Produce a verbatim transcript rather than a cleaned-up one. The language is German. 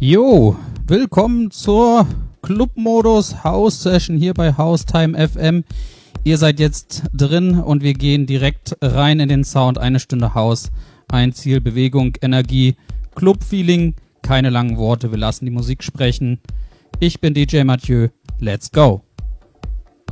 Jo, willkommen zur Clubmodus House Session hier bei House-Time F M. Ihr seid jetzt drin und wir gehen direkt rein in den Sound. Eine Stunde House, ein Ziel, Bewegung, Energie, Club-Feeling. Keine langen Worte, wir lassen die Musik sprechen. Ich bin D J Mathieu. Let's go!